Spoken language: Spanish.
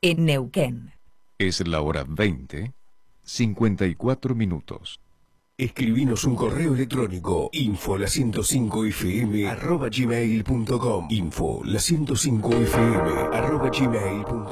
en Neuquén. Es la hora 20:54. Escribinos un correo electrónico info105fm@gmail.com info105fm@gmail.com